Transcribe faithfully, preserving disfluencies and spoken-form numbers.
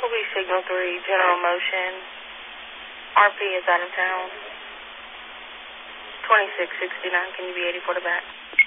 Police Signal three, General Motion. R P is out of town. twenty-six sixty-nine, can you be eighty-four to back?